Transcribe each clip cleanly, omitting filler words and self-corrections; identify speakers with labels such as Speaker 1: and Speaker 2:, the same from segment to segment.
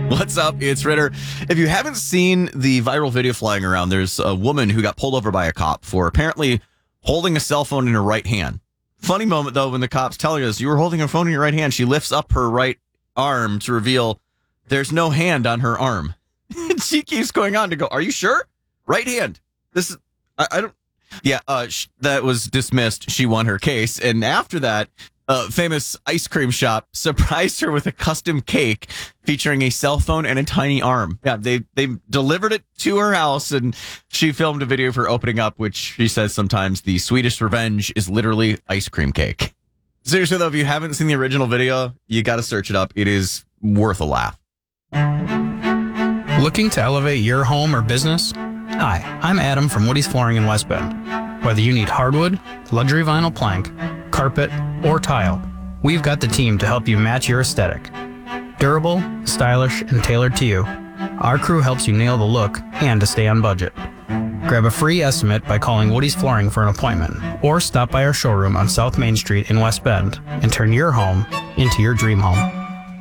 Speaker 1: What's up? It's Ritter. If you haven't seen the viral video flying around, there's a woman who got pulled over by a cop for apparently holding a cell phone in her right hand. Funny moment, though, when the cop's telling us, you were holding a phone in your right hand. She lifts up her right arm to reveal there's no hand on her arm. And she keeps going on to go, are you sure? Right hand. This is, I don't, yeah, that was dismissed. She won her case. And after that, famous ice cream shop surprised her with a custom cake featuring a cell phone and a tiny arm. Yeah, they delivered it to her house, and she filmed a video for opening up, which she says sometimes the sweetest revenge is literally ice cream cake. Seriously, though, if you haven't seen the original video, you got to search it up. It is worth a laugh.
Speaker 2: Looking to elevate your home or business? Hi, I'm Adam from Woody's Flooring in West Bend. Whether you need hardwood, luxury vinyl plank, carpet, or tile, we've got the team to help you match your aesthetic. Durable, stylish, and tailored to you, our crew helps you nail the look and to stay on budget. Grab a free estimate by calling Woody's Flooring for an appointment, or stop by our showroom on South Main Street in West Bend and turn your home into your dream home.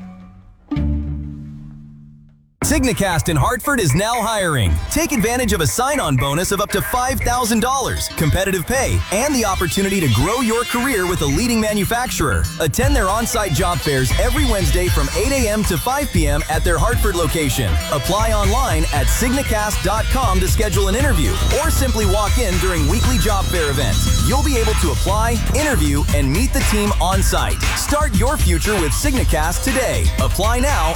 Speaker 3: Signacast in Hartford is now hiring. Take advantage of a sign-on bonus of up to $5,000, competitive pay, and the opportunity to grow your career with a leading manufacturer. Attend their on-site job fairs every Wednesday from 8 a.m. to 5 p.m. at their Hartford location. Apply online at signacast.com to schedule an interview, or simply walk in during weekly job fair events. You'll be able to apply, interview, and meet the team on-site. Start your future with Signacast today. Apply now